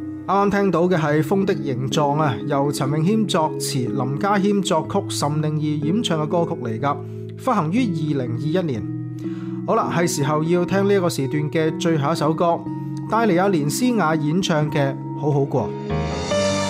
啱啱聽到嘅係《風的形狀》啊，由陳詠謙作詞、林家謙作曲、岑寧兒演唱嘅歌曲嚟噶，發行於2021年。好啦，係時候要聽呢一個時段嘅最後一首歌，帶嚟阿連詩雅演唱嘅《好好過》。